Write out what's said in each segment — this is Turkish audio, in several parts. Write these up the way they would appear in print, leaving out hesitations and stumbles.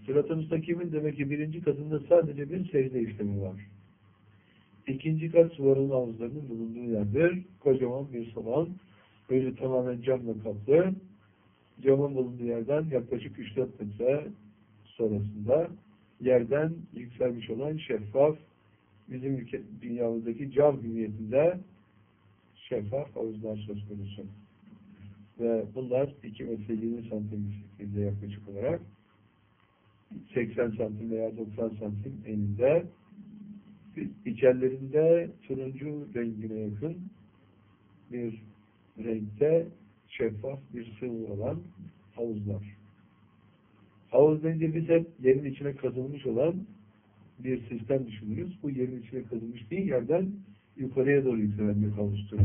Sırat-ı müstakimin demek ki birinci katında sadece bir secde işlemi var. İkinci kat suvarın havuzlarının bulunduğu yerdir. Kocaman bir salon. Böyle tamamen camla kaplı. Camın bulunduğu yerden yaklaşık 3-4 metre sonrasında yerden yükselmiş olan şeffaf, bizim dünyamızdaki cam hüviyetinde şeffaf havuzlar söz konusu. Ve bunlar 2 metre 20 santim yüksekliğinde yaklaşık olarak 80 santim veya 90 santim eninde, içerilerinde turuncu rengine yakın bir renkte şeffaf bir sıvı olan havuzlar. Havuz deyince biz hep yerin içine kazılmış olan bir sistem düşünürüz. Bu yerin içine kazılmış değil, yerden yukarıya doğru yükselen bir havuzdur.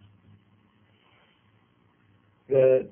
Ve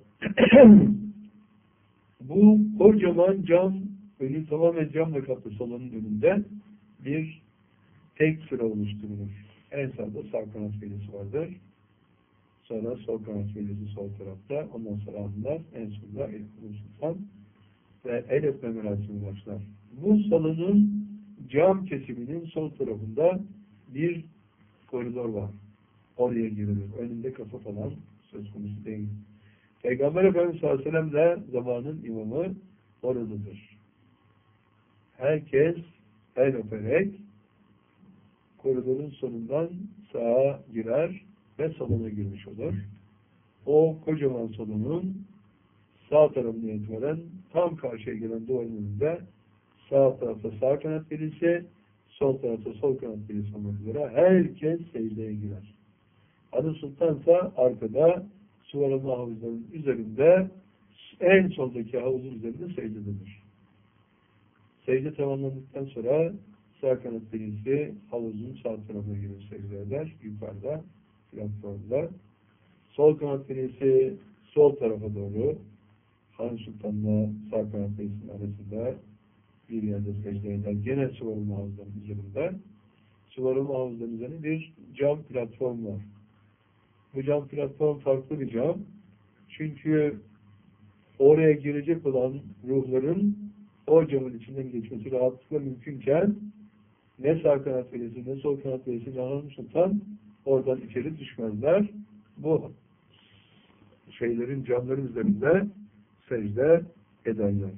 bu kocaman cam, önü tamamen camla kaplı salonun önünde bir tek sıra oluşturulur. En sağda sağ kanat velisi vardır. Sonra sol kanat velisi sol tarafta. Ondan sonra ardından en sonunda El-Kudu Sultan ve el öpme merasimi başlar. Bu salonun cam kesiminin sol tarafında bir koridor var. Oraya girilir. Önünde kapı falan söz konusu değil. Peygamber Efendimiz sallallahu aleyhi ve sellem de zamanın imamı oradadır. Herkes el öperek koridorun sonundan sağa girer ve salona girmiş olur. O kocaman salonun sağ tarafına itibaren tam karşıya gelen duvarın önünde sağ tarafta sağ kanat velisi, sol tarafta sol kanat velisi olmak üzere herkes secdeye girer. Adı Sultan ise arkada suvarılma havuzlarının üzerinde en soldaki havuzun üzerinde secdededir. Secde tamamlandıktan sonra sağ kanat velisi havuzun sağ tarafına girip secde eder. Yukarıda platformda. Sol kanat velisi sol tarafa doğru Han Sultan'la sağ kanat velisinin arasında bir yerde secde eder. Gene suvarılma havuzlarının üzerinde. Suvarılma havuzlarının üzerinde bir cam platform var. Bu cam platform farklı bir cam. Çünkü oraya girecek olan ruhların o camın içinden geçmesi rahatlıkla mümkünken ne sağ kanat velisi ne sol kanat velisi ne Han Sultan oradan içeri düşmezler. Bu şeylerin, camların üzerinde secde ederler.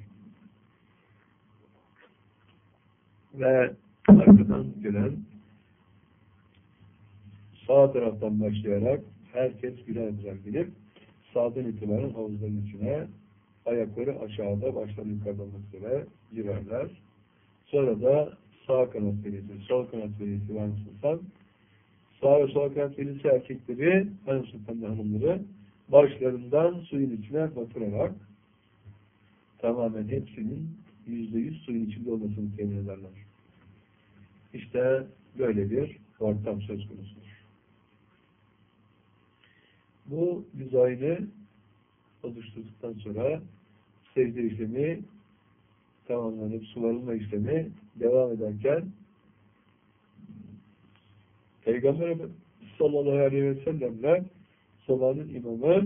Ve arkadan gelen sağ taraftan başlayarak herkes birer birer gelip sağdan itibaren havuzların içine ayakları aşağıda, başları yukarıda olmak üzere girerler. Sonra da sağ kanat velisi, sol kanat velisi Han Sultan, sağ ve sol kanat velisi erkekleri, Han Sultan'ın hanımları başlarından suyun içine batırarak tamamen hepsinin %100 suyun içinde olmasını temin ederler. İşte böyle bir ortam söz konusudur. Bu dizaynı oluşturduktan sonra secde işlemi tamamlanıp suvarılma işlemi devam ederken Peygamber sallallahu aleyhi ve sellemle sabahın imamı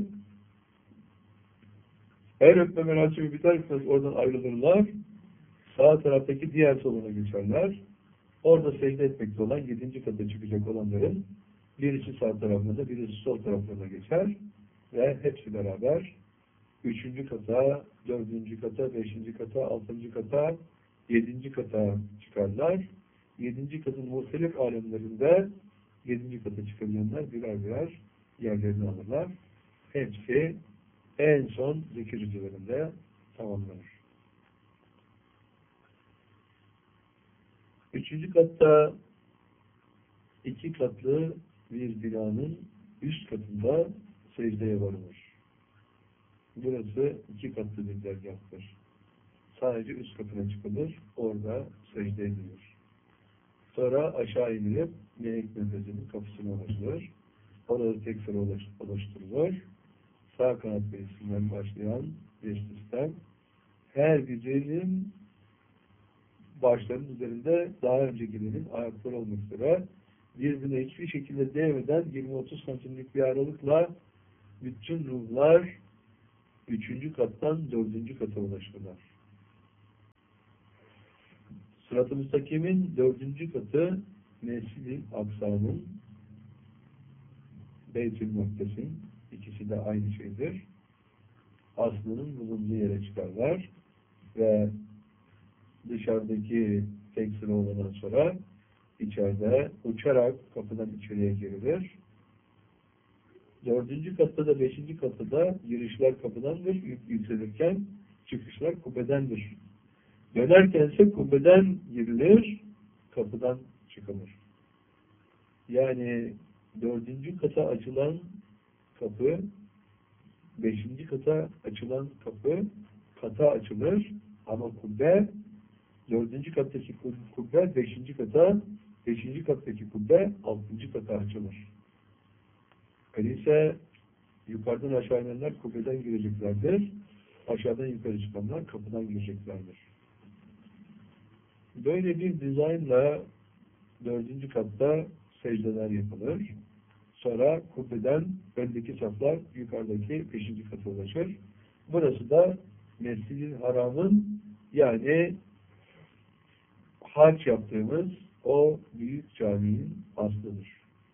el öpme merasimi biter bitmez oradan ayrılırlar. Sağ taraftaki diğer salona geçerler. Orada secde etmekte olan 7. kata çıkacak olanların birisi sağ tarafına, birisi sol tarafına geçer ve hepsi beraber 3. kata, 4. kata, 5. kata, 6. kata, 7. kata çıkarlar. 7. katın muhtelif alemlerinde 7. kata çıkabilenler birer birer yerlerini alırlar. Hepsi en son zikir üzerinde tamamlanır. 3. katta 2 katlı bir binanın üst katında secdeye varılır. Burası 2 katlı bir dergahtır. Sadece üst katına çıkılır, orada secde edilir. Sonra aşağı inilip melek nefesinin kapısına ulaşılır. Orada tek sıra oluşturulur. Sağ kanat velisinden başlayan bir sistem. Her birinin başlarının üzerinde daha öncekilerin ayakları olmak üzere birbirine hiçbir şekilde değmeden 20-30 santimlik bir aralıkla bütün ruhlar 3. kattan 4. kata ulaşırlar. Sırat-ı Müstakim'in 4. katı Mescid-i Aksa'nın, Beyt-ül Muktes'in, ikisi de aynı şeydir. Aslının bulunduğu yere çıkarlar ve dışarıdaki tek sıra olandan sonra içeride uçarak kapıdan içeriye girilir. 4. katta da 5. katta da girişler kapıdandır. Yükselirken çıkışlar kubbedendir. Dönerken ise kubbeden girilir, kapıdan çıkılır. Yani 4. kata açılan kapı, 5. kata açılan kapı kata açılır ama kubbe 4. kattaki kubbe 5. kata, 5. kattaki kubbe 6. kata açılır. Öyleyse yukarıdan aşağı inenler kubbeden gireceklerdir. Aşağıdan yukarı çıkanlar kapıdan gireceklerdir. Böyle bir dizaynla 4. katta secdeler yapılır. Sonra kubbeden öndeki saflar yukarıdaki 5. kata ulaşır. Burası da Mescid-i Haram'ın, yani hac yaptığımız o büyük caminin aslıdır.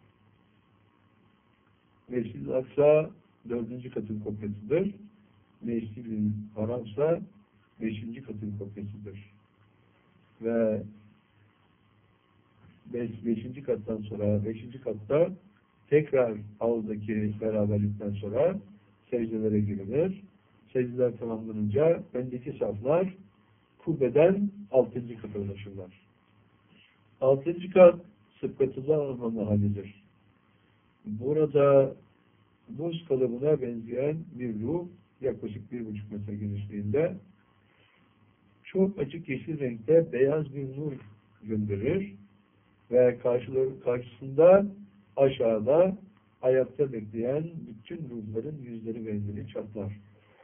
Mescid-i Aksa 4. katın kopyasıdır. Mescid-i Haram ise 5. katın kopyasıdır. Ve 5. kattan sonra 5. katta tekrar havzdaki beraberlikten sonra secdelere girilir. Secdeler tamamlanınca öndeki saflar kubbeden 6. kata ulaşırlar. 6. kat Sıkkatullah mahallidir. Burada buz kalıbına benzeyen bir ruh, yaklaşık 1,5 metre genişliğinde, çok açık yeşil renkte beyaz bir nur gönderir ve karşısında aşağıda ayakta bekleyen bütün ruhların yüzleri ve elleri çatlar.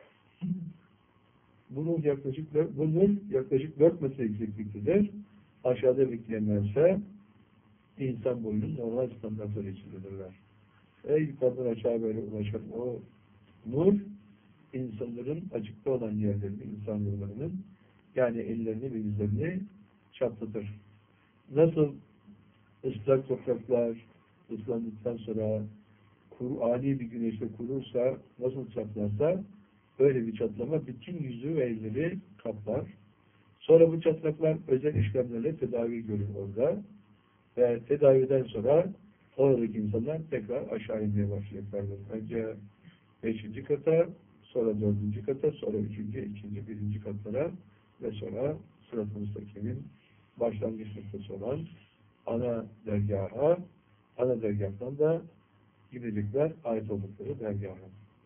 Bu nur yaklaşık 4 metre yüksekliktedir. Aşağıda bekleyenlerse insan boyunun normal standartları içindedirler. Ve yukarıdan aşağı böyle ulaşan o nur, insanların açıkta olan yerlerini, insan ruhlarının, yani ellerini ve yüzlerini çatlatır. Nasıl ıslak topraklar ıslandıktan sonra ani bir güneşte kurursa, nasıl çatlarsa, böyle bir çatlama bütün yüzü ve elleri kaplar. Sonra bu çatlaklar özel işlemlerle tedavi görür orada. Ve tedaviden sonra oradaki insanlar tekrar aşağı inmeye başlayacaklardır. Önce 5. kata, sonra 4. kata, sonra 3., 2., 1. katlara ve sonra Sırat-ı Müstakim'in başlangıç noktası olan ana dergaha, ana dergahtan da gidecekler ait oldukları dergaha.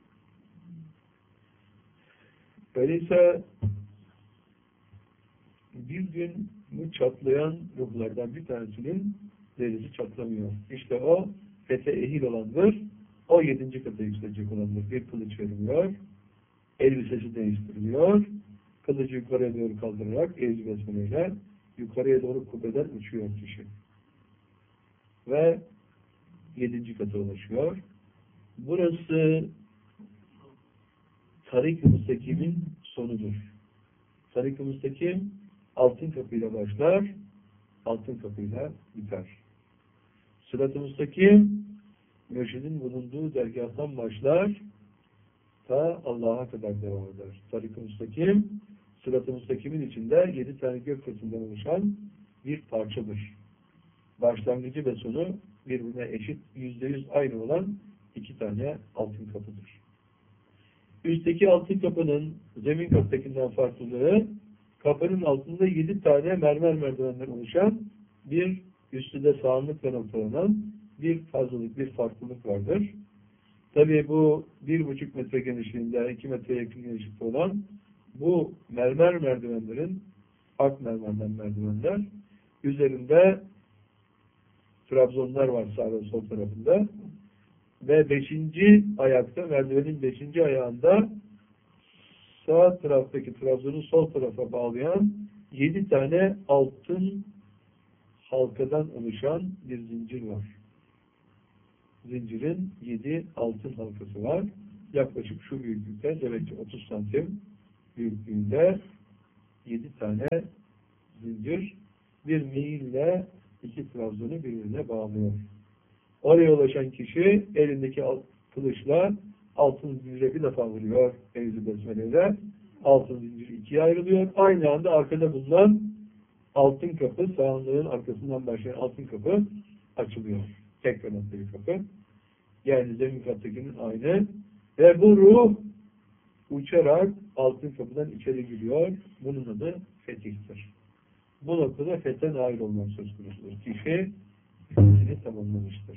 Öyleyse bir gün bu çatlayan ruhlardan bir tanesinin derisi çatlamıyor. İşte o fethe ehil olandır. O 7. kata yükselecek olandır. Bir kılıç veriliyor. Elbisesi değiştiriliyor. Kılıcı yukarıya doğru kaldırarak evci besmeyle yukarıya doğru kubbeden uçuyor kişi. Ve 7. kata ulaşıyor. Burası Tarik-ı Müstakim'in sonudur. Tarik-ı Müstakim altın kapıyla başlar, altın kapıyla biter. Sırat-ı Müstakim mürşidin bulunduğu dergâhtan başlar, ta Allah'a kadar devam eder. Tarik-ı Müstakim, Sırat-ı Müstakim'in içinde 7 tane gök fethinden oluşan bir parçadır. Başlangıcı ve sonu birbirine eşit, %100 aynı olan 2 tane altın kapıdır. Üstteki altın kapının zemin kattakinden farklılığı, kapının altında 7 tane mermer merdivenden oluşan bir üstü de sağanlıkla noktalanan bir fazlalık, bir farklılık vardır. Tabii bu 1,5 metre genişliğinde, 2 metre yakın genişlikte olan bu mermer merdivenlerin, ak mermerden merdivenler, üzerinde trabzonlar var sağ ve sol tarafında ve 5. ayakta, merdivenin 5. ayağında sağ taraftaki trabzonu sol tarafa bağlayan 7 tane altın halkadan oluşan bir zincir var. Zincirin 7 altın halkası var. Yaklaşık şu büyüklükte, demek ki 30 santim büyüklüğünde 7 tane zincir bir meyille iki trabzanı birbirine bağlıyor. Oraya ulaşan kişi elindeki kılıçla altın zincire bir defa vuruyor Evzi Besmele'yle. Altın zincir ikiye ayrılıyor. Aynı anda arkada bulunan altın kapı, sağandığın arkasından başlayan altın kapı açılıyor. Tek kanatlı bir kapı. Yani zemin kattakinin aynı. Ve bu ruh uçarak altın kapıdan içeri giriyor. Bunun adı fetihtir. Bu noktada fethe nail olmak söz konusudur. Kişi fethini tamamlamıştır.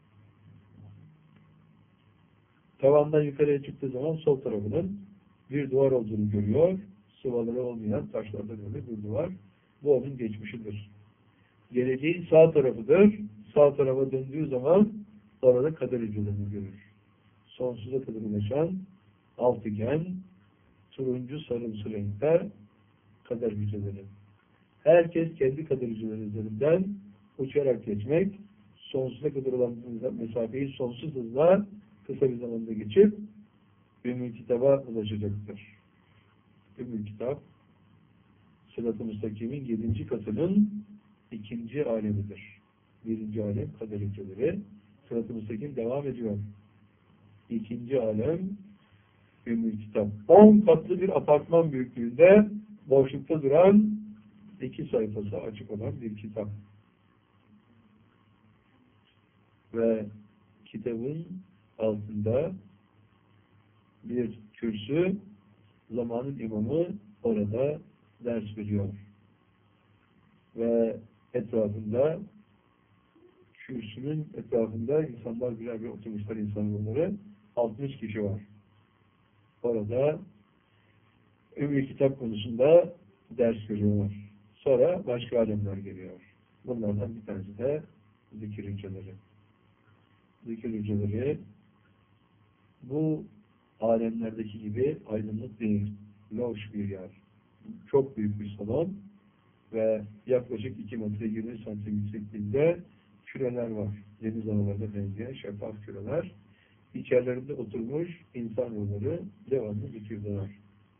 Tavandan yukarıya çıktığı zaman sol tarafının bir duvar olduğunu görüyor. Sıvaları olmayan taşlardan böyle bir duvar. Bu onun geçmişidir. Geleceğin sağ tarafıdır. Sağ tarafa döndüğü zaman orada kader hücrelerini görür. Sonsuza kadar ulaşan altıgen, turuncu sarımsı renkte kader hücreleri. Herkes kendi kader hücreleri üzerinden uçarak geçmek, sonsuza kadar olan mesafeyi sonsuz hızla kısa bir zamanda geçip Ümmü Kitap'a ulaşacaktır. Ümmü Kitap Sırat-ı Müstakim'in 7. katının 2. alemidir. 1. alem kader hücreleri. Sırat-ı Müstakim devam ediyor. 2. alem Ümmü Kitap. 10 katlı bir apartman büyüklüğünde boşlukta duran 2 sayfası açık olan bir kitap. Ve kitabın altında bir kürsü, zamanın imamı orada ders veriyor. Ve etrafında, kürsünün etrafında insanlar birer bir oturmuşlar, insanları 60 kişi var. Orada Ümmü Kitap konusunda ders görüyorlar. Sonra başka alemler geliyor. Bunlardan bir tanesi de zikir hücreleri. Zikir hücreleri bu alemlerdeki gibi aydınlık değil. Loş bir yer. Çok büyük bir salon ve yaklaşık 2 metre 20 santim yüksekliğinde küreler var. Deniz analarına benzeyen şeffaf küreler. İçerilerinde oturmuş insan ruhları devamlı zikirdeler.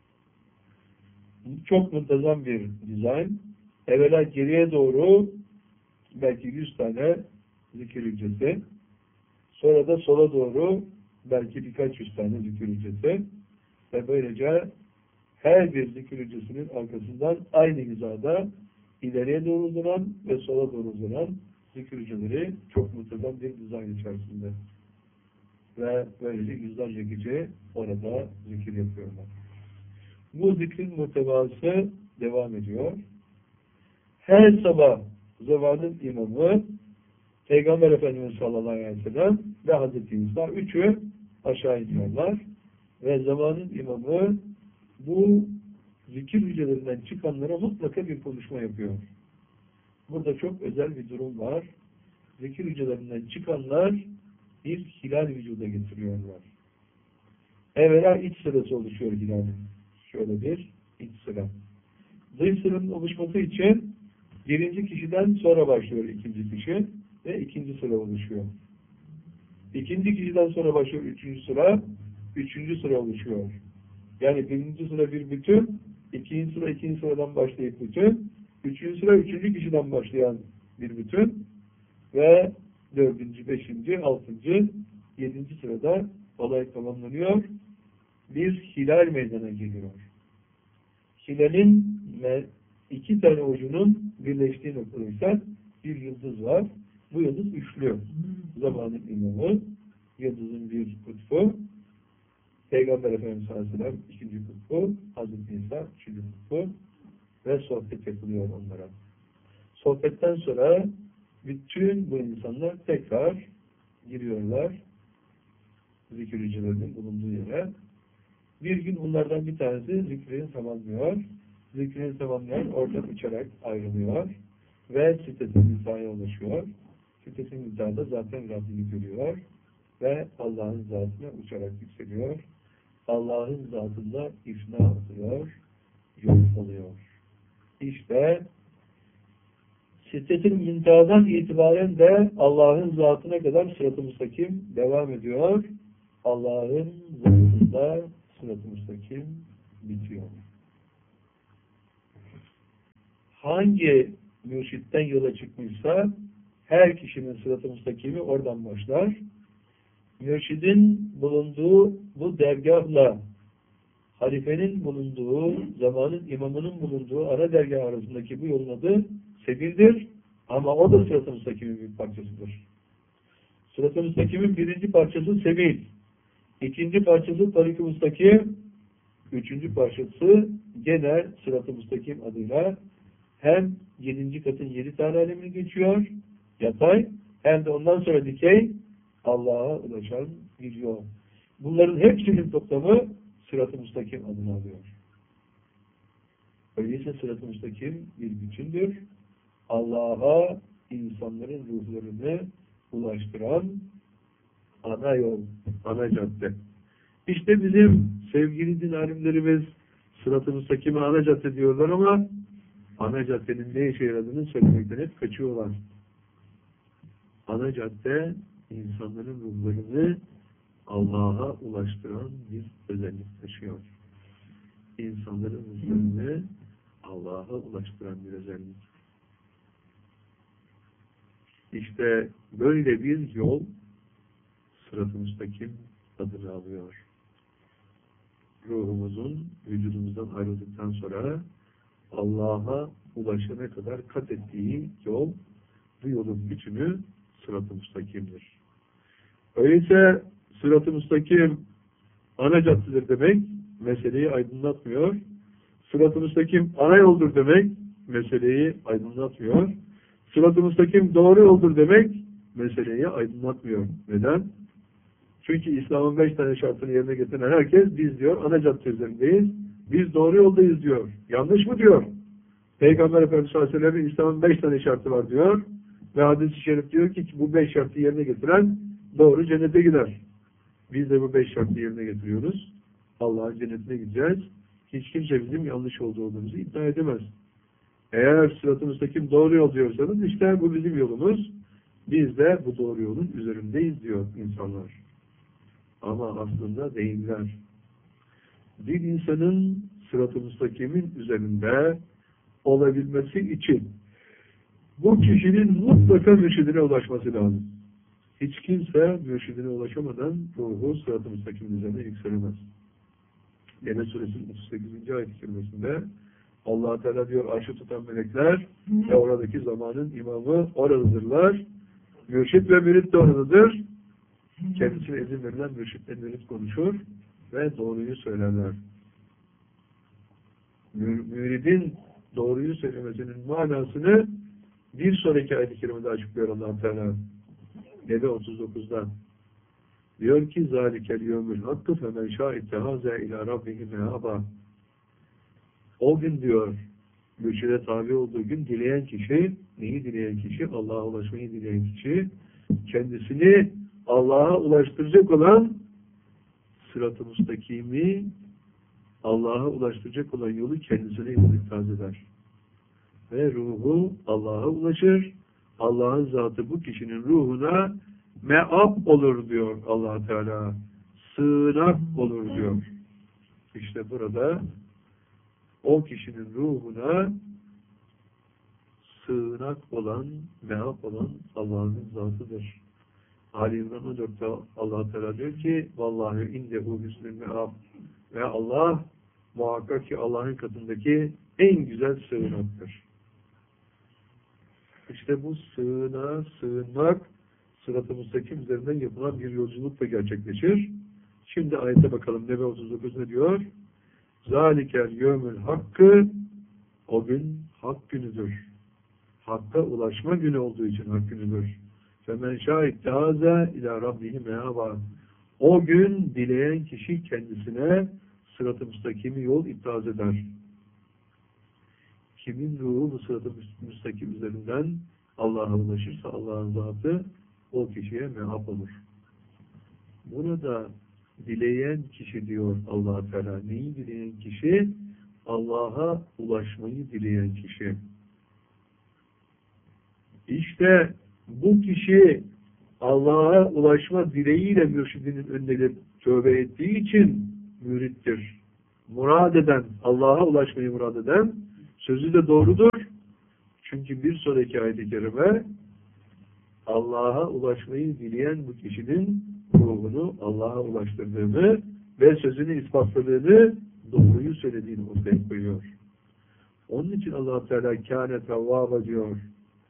Çok muntazam bir dizayn. Evvela geriye doğru belki 100 tane zikir hücresi. Sonra da sola doğru belki birkaç yüz tane zikir hücresi. Ve böylece her bir zikir hücresinin arkasından aynı hizada ileriye doğru uzanan ve sola doğru uzanan zikir hücreleri çok muntazam bir dizayn içerisinde. Ve böylece yüzlerce gece orada zikir yapıyorlar. Bu zikrin muhtevası devam ediyor. Her sabah zamanın imamı Peygamber Efendimiz sallallahu aleyhi ve sellem ve Hazreti İsa üçü aşağı iniyorlar. Ve zamanın imamı bu zikir hücrelerinden çıkanlara mutlaka bir konuşma yapıyor. Burada çok özel bir durum var. Zikir hücrelerinden çıkanlar bir hilal vücuda getiriyorlar. Evvela iç sırası oluşuyor hilalin. Şöyle bir iç sıra. Dış sıranın oluşması için birinci kişiden sonra başlıyor ikinci kişi ve ikinci sıra oluşuyor. İkinci kişiden sonra başlıyor üçüncü sıra oluşuyor. Yani birinci sıra bir bütün, ikinci sıra ikinci sıradan başlayıp bütün, üçüncü sıra üçüncü kişiden başlayan bir bütün ve dördüncü, beşinci, altıncı, yedinci sırada olay tamamlanıyor. Bir hilal meydana geliyor. Hilalin ve iki tane ucunun birleştiği noktada ise bir yıldız var. Bu yıldız üçlü. Zamanın imamı, yıldızın bir kutbu, Peygamber Efendimiz sallallahu aleyhi ve sellem ikinci kutbu, Hazreti İsa üçüncü kutbu ve sohbet yapılıyor onlara. Sohbetten sonra bütün bu insanlar tekrar giriyorlar zikir hücrelerinin bulunduğu yere. Bir gün bunlardan bir tanesi zikrini tamamlıyor. Zikrini tamamlayan oradan uçarak ayrılıyor ve sitesin müntahaya ulaşıyor. Sitesin müntahada zaten Rabbini görüyor ve Allah'ın zatına uçarak yükseliyor. Allah'ın zatında ifna atıyor, yok oluyor. İşte sitetin müntahadan itibaren de Allah'ın zatına kadar sırat-ı müstakim devam ediyor. Allah'ın zatında sırat-ı müstakim bitiyor. Hangi mürşitten yola çıkmışsa her kişinin sırat-ı müstakimi oradan başlar. Mürşidin bulunduğu bu dergahla halifenin bulunduğu, zamanın imamının bulunduğu ara dergah arasındaki bu yolun adı sebildir. Ama o da sırat-ı müstakimin bir parçasıdır. Sırat-ı müstakimin birinci parçası sebil. İkinci parçası tarik-ı müstakim. Üçüncü parçası gene sırat-ı müstakim adıyla hem 7. katın 7 tane alemini geçiyor, yatay, hem de ondan sonra dikey Allah'a ulaşan bir yol. Bunların hepsinin toplamı sırat-ı müstakim adını alıyor. Öyleyse sırat-ı müstakim bir bütündür. Allah'a insanların ruhlarını ulaştıran ana yol, ana cadde. İşte bizim sevgili din alimlerimiz sırat-ı müstakime ana cadde diyorlar ama ana caddenin ne işe yaradığını söylemekten hep kaçıyorlar. Ana cadde insanların ruhlarını Allah'a ulaştıran bir özellik taşıyor. İnsanların ruhlarını Allah'a ulaştıran bir özellik. İşte böyle bir yol sırat-ı müstakim adını alıyor. Ruhumuzun vücudumuzdan ayrıldıktan sonra Allah'a ulaşana kadar kat ettiği yol, bu yolun bütünü sırat-ı müstakimdir. Öyleyse sırat-ı müstakim ana caddedir demek meseleyi aydınlatmıyor. Sırat-ı müstakim ana yoldur demek meseleyi aydınlatmıyor. Sırat-ı müstakim doğru yoldur demek meseleyi aydınlatmıyor. Neden? Çünkü İslam'ın 5 tane şartını yerine getiren herkes biz diyor ana cadde üzerindeyiz. Biz doğru yoldayız diyor. Yanlış mı diyor? Peygamber Efendimiz sallallahu aleyhi ve sellem İslam'ın 5 tane şartı var diyor. Ve hadis-i şerif diyor ki bu 5 şartı yerine getiren doğru cennete gider. Biz de bu 5 şartı yerine getiriyoruz. Allah'ın cennetine gideceğiz. Hiç kimse bizim yanlış olduğumuzu iddia edemez. Eğer sırat-ı müstakim doğru yol diyorsanız işte bu bizim yolumuz. Biz de bu doğru yolun üzerindeyiz diyor insanlar. Ama aslında değiller. Bir insanın sırat-ı müstakimin üzerinde olabilmesi için bu kişinin mutlaka mürşidine ulaşması lazım. Hiç kimse mürşidine ulaşamadan ruhu sırat-ı müstakimin üzerine yükselemez. Yine suresinin 38. ayet-i kerimesinde Allah Teala diyor arşı tutan melekler ve oradaki zamanın imamı oradadırlar. Mürşid ve mürit de oradadır. Kendisine izin verilen mürşitle mürit konuşur ve doğruyu söylerler. Müridin doğruyu söylemesinin manasını bir sonraki ayet-i kerimede açıklıyor Allah Teala. Nebe 39'da. Diyor ki zâlikel yevmül hakkı femen şâ'ittehâze ilâ rabbihi meâbâ. O gün diyor, mürşide tabi olduğu gün dileyen kişi, neyi dileyen kişi? Allah'a ulaşmayı dileyen kişi, kendisini Allah'a ulaştıracak olan sırat-ı müstakimi, Allah'a ulaştıracak olan yolu kendisine ikaz eder. Ve ruhu Allah'a ulaşır. Allah'ın zatı bu kişinin ruhuna me'ab olur diyor Allah Teala. Sığınak olur diyor. İşte burada o kişinin ruhuna sığınak olan, me'ab olan Allah'ın zatıdır. Ali İmran 14'te Allah Teala diyor ki vallahi indehu hüsnül me'ab ve Allah muhakkak ki Allah'ın katındaki en güzel sığınaktır. İşte bu sığınmak sırat-ı müstakim üzerinden yapılan bir yolculukla gerçekleşir. Şimdi ayete bakalım. Nebe 39 ne diyor? Zalikel yevmül hakkı, o gün hak günüdür. Hakka ulaşma günü olduğu için hak günüdür. Femen şâ'ittehâze ilâ rabbihi meâbâ. O gün dileyen kişi kendisine sırat-ı müstakimi yol ittihaz eder. Kimin ruhu bu sırat-ı müstakim üzerinden Allah'a ulaşırsa Allah'ın zatı o kişiye me'ab olur. Burada dileyen kişi diyor Allah Teala. Neyi dileyen kişi? Allah'a ulaşmayı dileyen kişi. İşte bu kişi Allah'a ulaşma dileğiyle mürşidinin önüne gelip tövbe ettiği için mürittir. Murad eden, Allah'a ulaşmayı murad eden, sözü de doğrudur. Çünkü bir sonraki ayet-i kerime Allah'a ulaşmayı dileyen bu kişinin ruhunu Allah'a ulaştırdığını ve sözünü ispatladığını, doğruyu söylediğini ortaya koyuyor. Onun için Allah Teala kâne tevvâba diyor.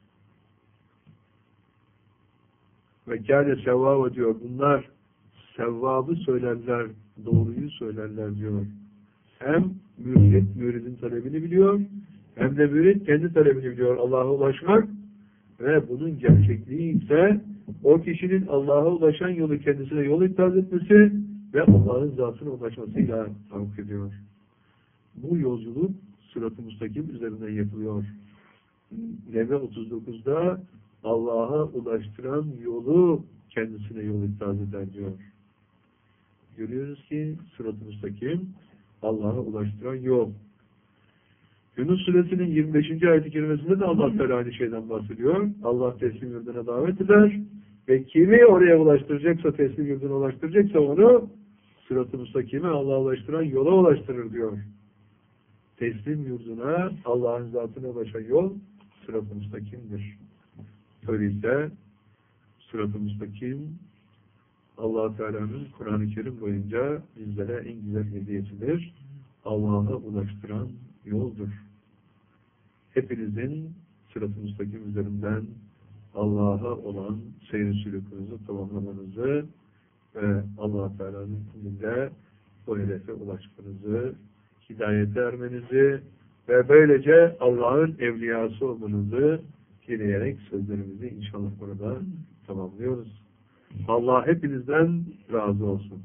Ve kâne sevvâba diyor. Bunlar sevvabı söylerler, doğruyu söylerler diyor. Hem müridin talebini biliyor, hem de mürid kendi talebini biliyor. Allah'a ulaşmak ve bunun gerçekliği ise o kişinin Allah'a ulaşan yolu kendisine yol ikaz etmesi ve Allah'ın zatına ulaşmasıyla tahakkuk ediyor. Bu yolculuk sırat-ı müstakim üzerinden yapılıyor. Nebe 39'da Allah'a ulaştıran yolu kendisine yol ikaz eder diyor. Görüyoruz ki sırat-ı müstakim Allah'a ulaştıran yol. Yunus suresinin 25. ayet-i kerimesinde de Allah Teala aynı şeyden bahsediyor. Allah teslim yurduna davet eder ve kimi oraya ulaştıracaksa, teslim yurduna ulaştıracaksa onu sırat-ı müstakime Allah'a ulaştıran yola ulaştırır diyor. Teslim yurduna Allah'ın zatına ulaşan yol sırat-ı müstakimdir. Öyleyse sırat-ı müstakim Allah Teala'nın Kur'an-ı Kerim boyunca bizlere en güzel hediyesidir. Allah'a ulaştıran yoldur. Hepinizin sırat-ı müstakim üzerinden Allah'a olan seyir sülükünüzü tamamlamanızı ve Allah Teala'nın izniyle o hedefe ulaşmanızı, hidayete ermenizi ve böylece Allah'ın evliyası olmanızı dileyerek sözlerimizi inşallah burada tamamlıyoruz. Allah hepinizden razı olsun.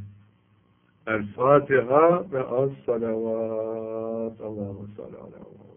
El Fatiha ve az salavat. Allahümme salli ala